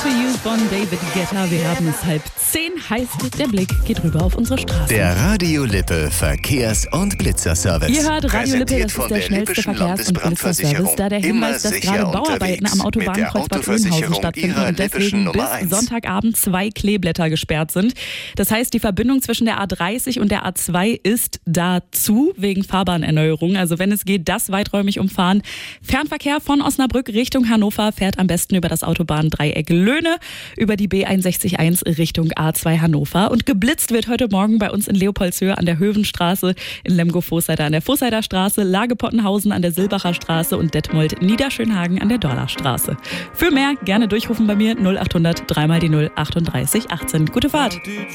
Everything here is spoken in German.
to You von David Guetta. Wir haben es 9:30, heißt der Blick geht rüber auf unsere Straße. Der Radio Lippe Verkehrs- und Blitzerservice. Ihr hört Radio Lippe, das ist der schnellste Lippischen Verkehrs- und Blitzerservice. Da der Hinweis, dass gerade Bauarbeiten am Autobahnkreuz Oeynhausen stattfinden und deswegen bis Sonntagabend 2 Kleeblätter gesperrt sind. Das heißt, die Verbindung zwischen der A30 und der A2 ist dazu wegen Fahrbahnerneuerung. Also wenn es geht, das weiträumig umfahren. Fernverkehr von Osnabrück Richtung Hannover fährt am besten über das Autobahndreieck Löhne, über die B61 Richtung A2 Hannover. Und geblitzt wird heute Morgen bei uns in Leopoldshöhe an der Hövenstraße, in Lemgo-Voßheider an der Voßheider Straße, Lage-Pottenhausen an der Silbacher Straße und Detmold-Niederschönhagen an der Dorlerstraße. Für mehr gerne durchrufen bei mir 0800 3 mal die 0 38 18. Gute Fahrt!